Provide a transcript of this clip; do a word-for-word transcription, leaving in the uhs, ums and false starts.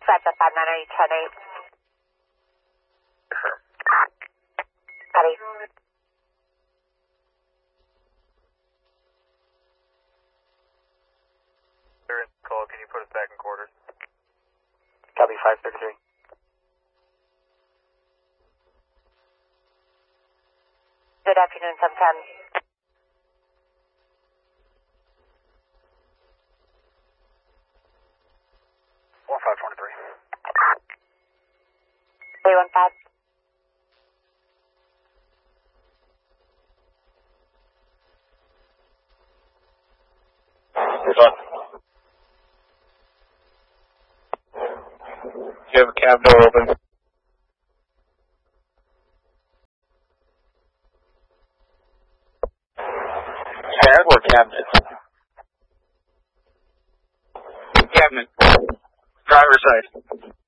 Roger, five nine eight, ten eight. Copy. Call, can you put us back in quarters? Copy, five thirty-three. Good afternoon, sometime. one five twenty-three. three one five. Here's on. You have a cab door open. Cab or cabinet? Cabinet. Driver's side.